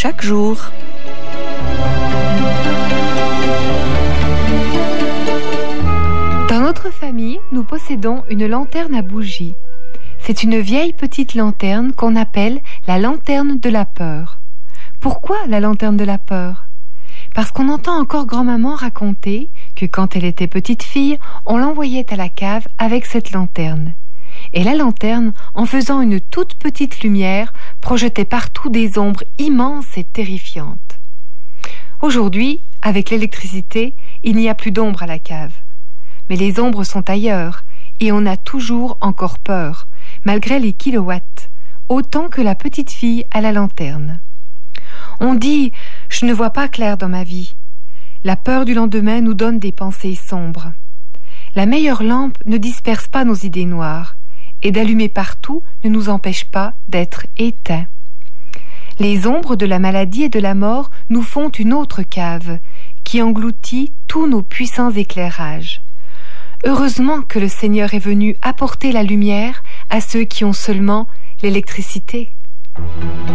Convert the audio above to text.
chaque jour. Dans notre famille, nous possédons une lanterne à bougie. C'est une vieille petite lanterne qu'on appelle la lanterne de la peur. Pourquoi la lanterne de la peur ? Parce qu'on entend encore grand-maman raconter que quand elle était petite fille, on l'envoyait à la cave avec cette lanterne. Et la lanterne, en faisant une toute petite lumière, projetait partout des ombres immenses et terrifiantes. Aujourd'hui, avec l'électricité, il n'y a plus d'ombre à la cave. Mais les ombres sont ailleurs, et on a toujours encore peur, malgré les kilowatts, autant que la petite fille à la lanterne. On dit « je ne vois pas clair dans ma vie ». La peur du lendemain nous donne des pensées sombres. La meilleure lampe ne disperse pas nos idées noires, et d'allumer partout ne nous empêche pas d'être éteints. Les ombres de la maladie et de la mort nous font une autre cave, qui engloutit tous nos puissants éclairages. Heureusement que le Seigneur est venu apporter la lumière à ceux qui ont seulement l'électricité.